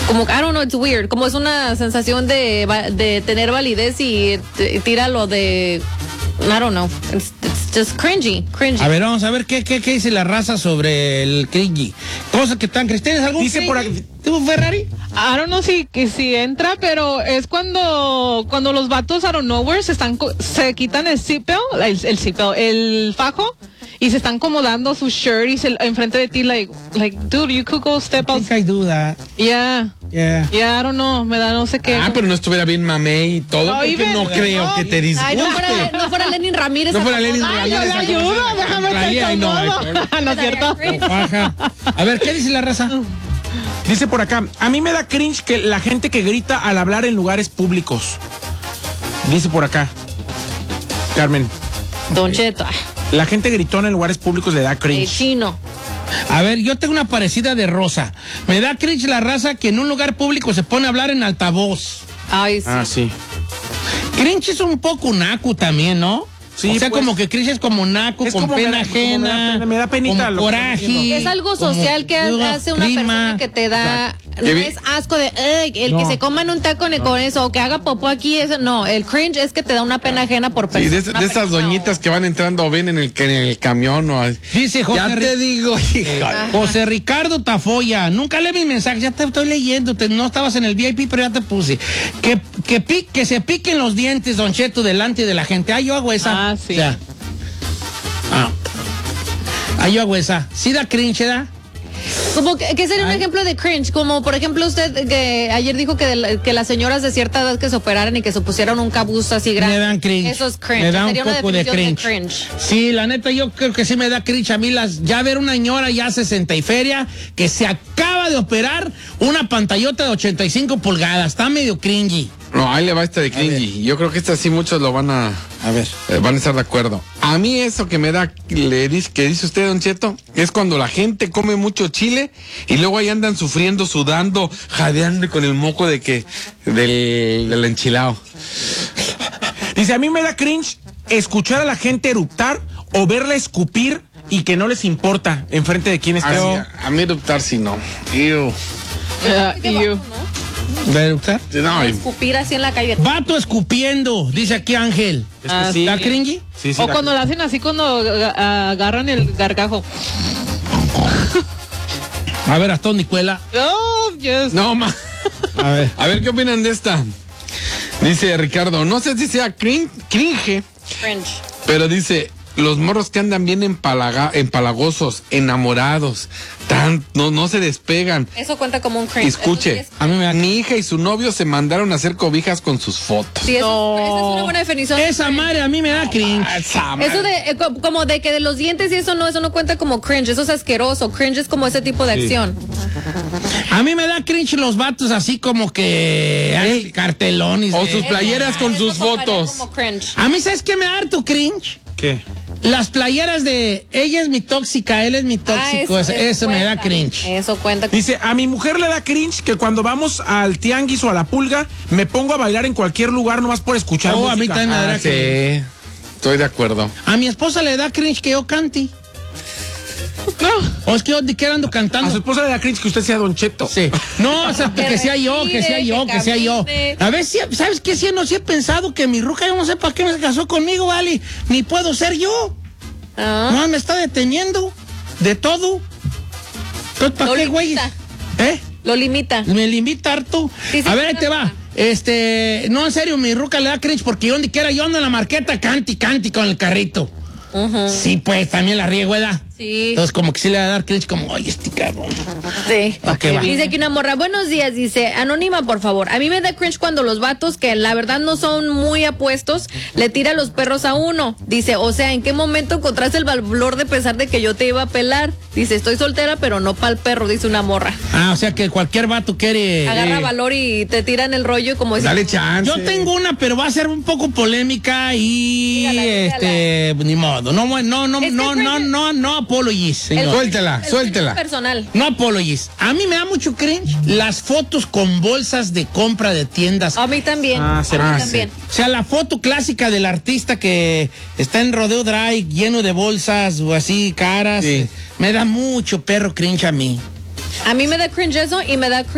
como, I don't know, it's weird. Como es una sensación de tener validez y tira lo de, I don't know. It's just cringy. A ver, vamos a ver qué dice la raza sobre el cringy. Cosas que están, ¿tienes algún dice cringy? Por aquí. ¿Tú, Ferrari? I don't know si entra, pero es cuando los vatos out of nowhere se quitan el seatbelt, el fajo, y se están acomodando su shirt y enfrente de ti, like, dude, you could go step out. I think I do that. Yeah, I don't know, me da no sé qué. Pero no estuviera bien mamé y todo, No, porque Iben, no creo no. que te disguste. Ay, no fuera Lenin Ramírez. No fuera Lenin Ay, yo Ramírez. le ayudo, déjame Traía y no, no es cierto. Paja. A ver, ¿qué dice la raza? Dice por acá, a mí me da cringe que la gente que grita al hablar en lugares públicos. Dice por acá, Carmen. Don Cheto. La gente gritona en lugares públicos le da El cringe. chino. A ver, yo tengo una parecida de Rosa. Me da cringe la raza que en un lugar público se pone a hablar en altavoz. Ay, sí. Ah, sí. Cringe es un poco naco también, ¿no? Sí, o sea, pues, como que cringe es como naco, es con como pena ajena. me da penita como lo que coraje. estoy diciendo. Es algo social que hace una persona que te da, no es asco de, el que se coma en un taco con eso, o que haga popó aquí, eso, no, el cringe es que te da una pena ajena por Sí, persona. de esas doñitas que van entrando o ven en el camión o Dice José, ya te digo, hija. José Ricardo Tafoya, nunca leí mis mensajes, ya te estoy leyendo, no estabas en el VIP, pero ya te puse. Que se piquen los dientes, Don Cheto, delante de la gente. Yo hago esa. Ah, sí. O sea, yo hago esa. ¿Sí da cringe, da? Como que sería un ejemplo de cringe, como por ejemplo usted que ayer dijo que las señoras de cierta edad que se operaran y que se pusieron un cabuz así grande. Me dan cringe. Eso es cringe. Me da un Sería una poco de definición cringe. Sí, la neta, yo creo que sí me da cringe a mí ya ver una señora ya 60 y feria que se acaba de operar una pantallota de 85 pulgadas. Está medio cringy. No, ahí le va esta de cringy. Yo creo que esta sí muchos lo van a ver. Van a estar de acuerdo. A mí eso que me da, que dice usted, Don Cheto, es cuando la gente come mucho chile y luego ahí andan sufriendo, sudando, jadeando con el moco del enchilado. Dice, a mí me da cringe escuchar a la gente eruptar o verla escupir y que no les importa enfrente de quién está. A mí eruptar sí no. Ew. ¿Va a eruptar? No, Escupir así en la calle. Vato escupiendo, dice aquí Ángel. Sí. ¿Está cringy? Sí, O cuando lo hacen así, cuando agarran el gargajo. A ver, hasta dónde cuela. Oh, yes. no, ma. A ver, ¿qué opinan de esta? Dice Ricardo, no sé si sea cringe, Cringe. pero dice, los morros que andan bien empalagosos, enamorados, no se despegan. Eso cuenta como un cringe. Escuche, A mí me da mi hija y su novio se mandaron a hacer cobijas con sus fotos. Sí, esa es una buena definición. Esa madre a mí me da cringe. Eso de como de que de los dientes y eso no cuenta como cringe, eso es asqueroso. Cringe es como ese tipo de acción. A mí me da cringe los vatos así como que hay cartelones. O sus playeras con Eso sus contaría fotos. como cringe. A mí, ¿sabes qué me da harto cringe? ¿Qué? Las playeras de ella es mi tóxica, él es mi tóxico. Eso me da cuenta. cringe. Eso cuenta. Dice, a mi mujer le da cringe que cuando vamos al tianguis o a la pulga, me pongo a bailar en cualquier lugar nomás por escuchar música. A mí también me da cringe. Sí, estoy de acuerdo. A mi esposa le da cringe que yo cante. No. O es que yo de qué ando A su cantando. esposa le da cringe que usted sea Don Cheto. Sí. No, o sea, que sea yo. que camine. A ver, ¿sabes qué? Sí, no, sí he pensado que mi ruca, yo no sé para qué me casó conmigo, vale. Ni puedo ser yo. No, me está deteniendo de todo. Entonces, ¿para Lo qué, güey? limita. ¿Eh? Lo limita. Me limita harto. Sí, sí, a ver, ahí sí, te va. No, en serio, mi ruca le da cringe porque yo donde quiera yo ando en la marqueta, canti con el carrito. Sí, pues, también la riego, ¿verdad? Sí. Entonces, como que sí le va a dar cringe, como, oye, este cabrón. Sí. Ok, va. Dice aquí una morra, buenos días, dice, anónima, por favor. A mí me da cringe cuando los vatos, que la verdad no son muy apuestos, le tiran los perros a uno. Dice, o sea, ¿en qué momento encontraste el valor de pensar de que yo te iba a pelar? Dice, estoy soltera, pero no pa'l perro, dice una morra. O sea que cualquier vato quiere... Agarra valor y te tiran el rollo como dice. Dale chance. Yo tengo una, pero va a ser un poco polémica y Dígala. ni modo. No apologies, señor. Suéltela. Personal. No apologies. A mí me da mucho cringe las fotos con bolsas de compra de tiendas. A mí también. Ah, a será. mí también. O sea, la foto clásica del artista que está en Rodeo Drive lleno de bolsas o así caras. Sí. Me da mucho perro cringe a mí. A mí me da cringe eso y me da cringe